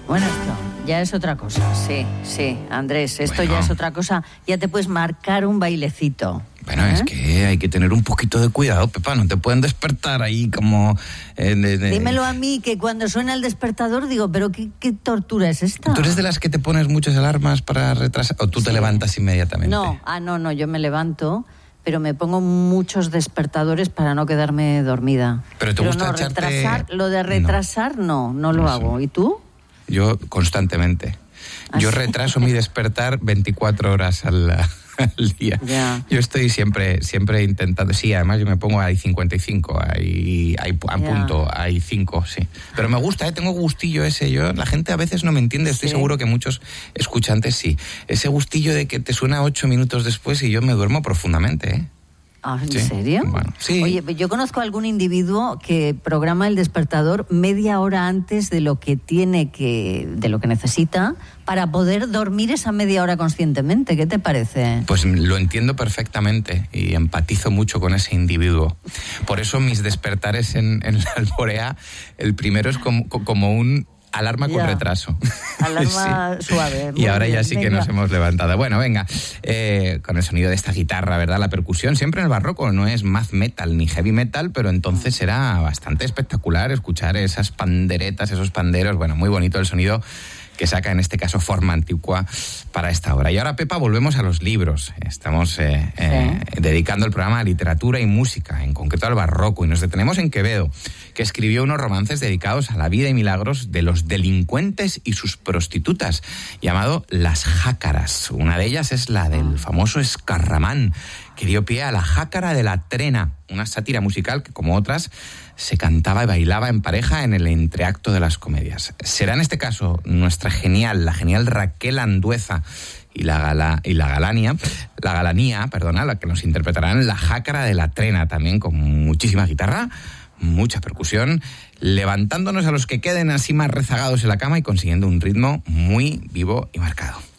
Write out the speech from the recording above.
Bueno, esto ya es otra cosa, sí, Andrés, esto ya es otra cosa. Ya te puedes marcar un bailecito. Bueno, es que hay que tener un poquito de cuidado, Pepa, no te pueden despertar ahí como... Dímelo a mí, que cuando suena el despertador digo, pero ¿qué tortura es esta? ¿Tú eres de las que te pones muchas alarmas para retrasar o tú te levantas inmediatamente? No, yo me levanto, pero me pongo muchos despertadores para no quedarme dormida. Pero te gusta echarte... Lo de retrasar no lo hago. ¿Y tú? Yo constantemente. Yo retraso mi despertar 24 horas al día. Ya. Yo estoy siempre intentando, sí, además yo me pongo ahí 55, ahí a punto, hay 5, sí. Pero me gusta, tengo gustillo ese, la gente a veces no me entiende, estoy seguro que muchos escuchantes sí. Ese gustillo de que te suena 8 minutos después y yo me duermo profundamente, ¿En serio? Bueno, sí. Oye, yo conozco a algún individuo que programa el despertador media hora antes de lo que necesita para poder dormir esa media hora conscientemente. ¿Qué te parece? Pues lo entiendo perfectamente y empatizo mucho con ese individuo. Por eso mis despertares en la Alborea, el primero es como un alarma con retraso. Alarma suave. Y ahora ya sí que nos hemos levantado. Bueno, venga, con el sonido de esta guitarra, ¿verdad? La percusión siempre en el barroco no es math metal ni heavy metal, pero entonces era bastante espectacular escuchar esas panderetas, esos panderos. Bueno, muy bonito el sonido que saca en este caso Forma Antigua para esta hora. Y ahora, Pepa, volvemos a los libros. Estamos dedicando el programa a literatura y música, en concreto al barroco, y nos detenemos en Quevedo, que escribió unos romances dedicados a la vida y milagros de los delincuentes y sus prostitutas, llamado Las Jácaras. Una de ellas es la del famoso Escarramán, que dio pie a la Jácara de la Trena, una sátira musical que, como otras, se cantaba y bailaba en pareja en el entreacto de las comedias. Será en este caso la genial Raquel Andueza y la galanía, la que nos interpretarán la Jácara de la Trena, también con muchísima guitarra, mucha percusión, levantándonos a los que queden así más rezagados en la cama y consiguiendo un ritmo muy vivo y marcado.